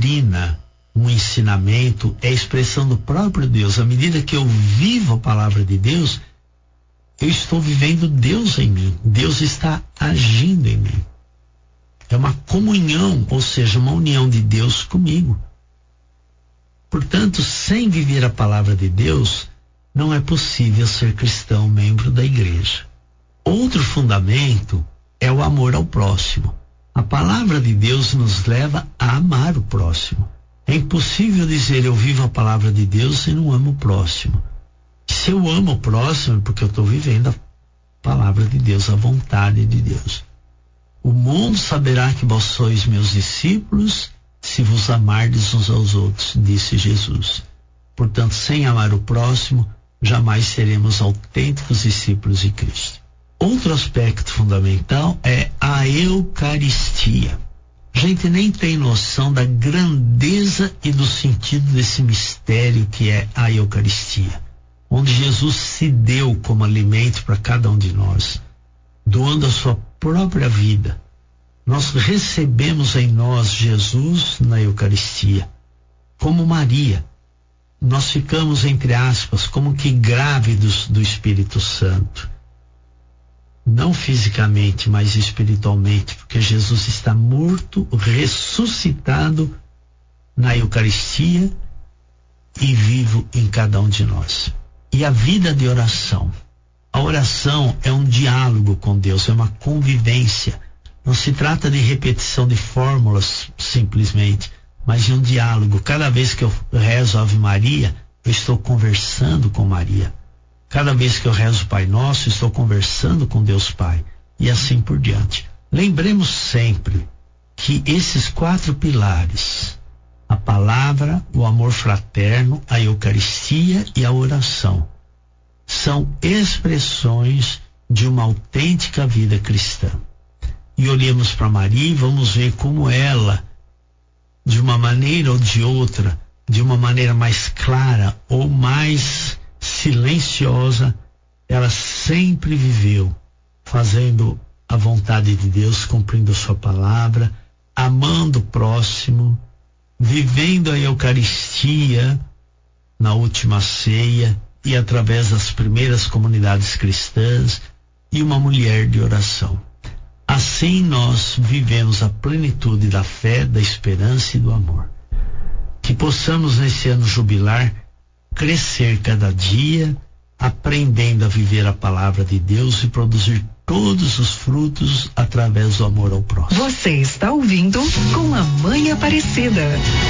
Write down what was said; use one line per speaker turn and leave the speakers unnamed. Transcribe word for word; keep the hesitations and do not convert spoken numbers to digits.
doutrina, um ensinamento, é a expressão do próprio Deus. À medida que eu vivo a palavra de Deus, eu estou vivendo Deus em mim. Deus está agindo em mim. É uma comunhão, ou seja, uma união de Deus comigo. Portanto, sem viver a palavra de Deus, não é possível ser cristão, membro da igreja. Outro fundamento é o amor ao próximo. A palavra de Deus nos leva a amar o próximo. É impossível dizer eu vivo a palavra de Deus e não amo o próximo. Se eu amo o próximo é porque eu estou vivendo a palavra de Deus, a vontade de Deus. O mundo saberá que vós sois meus discípulos se vos amardes uns aos outros, disse Jesus. Portanto, sem amar o próximo, jamais seremos autênticos discípulos de Cristo. Outro aspecto fundamental é a Eucaristia. A gente nem tem noção da grandeza e do sentido desse mistério que é a Eucaristia, onde Jesus se deu como alimento para cada um de nós, doando a sua própria vida. Nós recebemos em nós Jesus na Eucaristia, como Maria. Nós ficamos, entre aspas, como que grávidos do Espírito Santo. Não fisicamente, mas espiritualmente, porque Jesus está morto, ressuscitado na Eucaristia e vivo em cada um de nós. E a vida de oração. A oração é um diálogo com Deus, é uma convivência. Não se trata de repetição de fórmulas, simplesmente, mas de um diálogo. Cada vez que eu rezo Ave Maria, eu estou conversando com Maria. Cada vez que eu rezo Pai Nosso, estou conversando com Deus Pai. E assim por diante. Lembremos sempre que esses quatro pilares, a palavra, o amor fraterno, a Eucaristia e a oração, são expressões de uma autêntica vida cristã. E olhemos para Maria e vamos ver como ela, de uma maneira ou de outra, de uma maneira mais clara ou mais silenciosa, ela sempre viveu fazendo a vontade de Deus, cumprindo sua palavra, amando o próximo, vivendo a Eucaristia na última ceia e através das primeiras comunidades cristãs, e uma mulher de oração. Assim nós vivemos a plenitude da fé, da esperança e do amor. Que possamos nesse ano jubilar crescer cada dia, aprendendo a viver a palavra de Deus e produzir todos os frutos através do amor ao próximo.
Você está ouvindo Com a Mãe Aparecida.